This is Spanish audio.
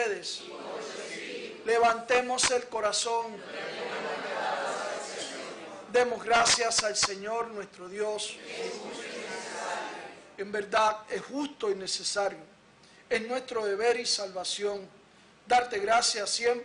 ustedes. Levantemos el corazón. Demos gracias al Señor nuestro Dios. En verdad es justo y necesario. Es nuestro deber y salvación darte gracias siempre